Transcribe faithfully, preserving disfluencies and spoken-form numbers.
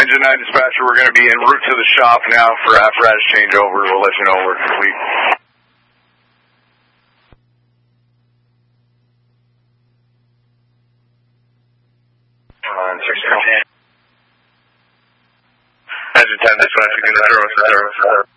Engine nine dispatcher, we're going to be en route to the shop now for apparatus changeover. We'll let you know we're complete. Engine ten dispatcher, zero zero zero.